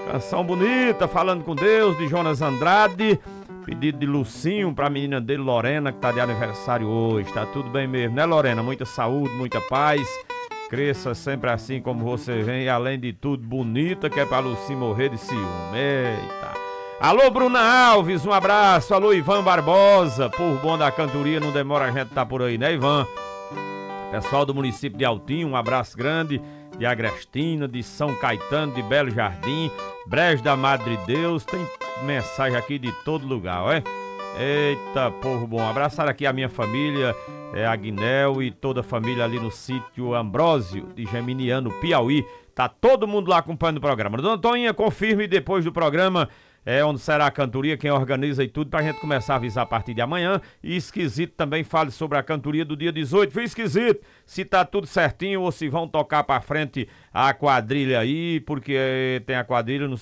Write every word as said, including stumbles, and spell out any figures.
Canção bonita, Falando com Deus, de Jonas Andrade. Pedido de Lucinho pra menina dele, Lorena, que tá de aniversário hoje. Tá tudo bem mesmo, né, Lorena? Muita saúde, muita paz. Cresça sempre assim como você vem. E além de tudo, bonita, que é pra Lucinho morrer de ciúme. Eita. Alô, Bruna Alves, um abraço. Alô, Ivan Barbosa. Por bom da cantoria, não demora a gente tá por aí, né, Ivan? Pessoal do município de Altinho, um abraço grande. De Agrestina, de São Caetano, de Belo Jardim, Brejo da Madre Deus. Tem mensagem aqui de todo lugar, ó. Eita, povo bom. Abraçar aqui a minha família, é, a Guinel e toda a família ali no sítio Ambrósio, de Geminiano, Piauí. Tá todo mundo lá acompanhando o programa. Dona Toninha, confirme depois do programa é onde será a cantoria, quem organiza e tudo, pra gente começar a avisar a partir de amanhã. E Esquisito também fale sobre a cantoria do dia dezoito. Viu, Esquisito? Se tá tudo certinho ou se vão tocar pra frente a quadrilha aí, porque tem a quadrilha, não